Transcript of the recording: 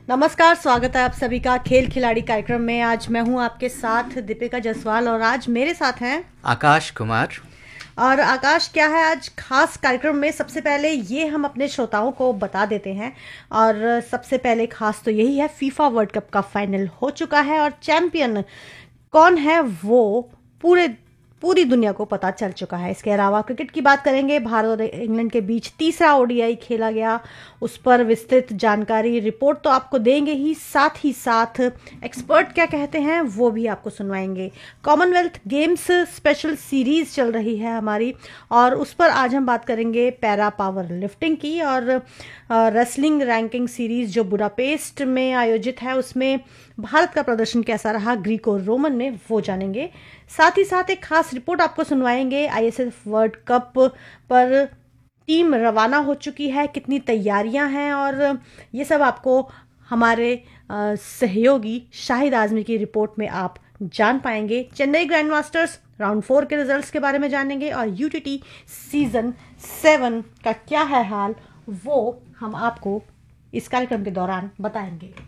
नमस्कार, स्वागत है आप सभी का खेल खिलाड़ी कार्यक्रम में। आज मैं हूं आपके साथ दीपिका जायसवाल और आज मेरे साथ हैं आकाश कुमार। और आकाश क्या है आज खास कार्यक्रम में, सबसे पहले ये हम अपने श्रोताओं को बता देते हैं। और सबसे पहले खास तो यही है, फीफा वर्ल्ड कप का फाइनल हो चुका है और चैंपियन कौन है वो पूरी दुनिया को पता चल चुका है। इसके अलावा क्रिकेट की बात करेंगे, भारत और इंग्लैंड के बीच तीसरा ओडीआई खेला गया, उस पर विस्तृत जानकारी रिपोर्ट तो आपको देंगे ही साथ एक्सपर्ट क्या कहते हैं वो भी आपको सुनवाएंगे। कॉमनवेल्थ गेम्स स्पेशल सीरीज चल रही है हमारी, और उस पर आज हम बात करेंगे पैरा पावर लिफ्टिंग की। और रेसलिंग रैंकिंग सीरीज जो बुडापेस्ट में आयोजित है, उसमें भारत का प्रदर्शन कैसा रहा ग्रीको रोमन में, वो जानेंगे। साथ ही साथ एक खास रिपोर्ट आपको सुनवाएंगे, आईएसएफ वर्ल्ड कप पर टीम रवाना हो चुकी है, कितनी तैयारियां हैं, और ये सब आपको हमारे सहयोगी शाहिद आजमी की रिपोर्ट में आप जान पाएंगे। चेन्नई ग्रैंड मास्टर्स राउंड 4 के रिजल्ट्स के बारे में जानेंगे और यूटीटी सीजन 7 का क्या है हाल, वो हम आपको इस कार्यक्रम के दौरान बताएंगे।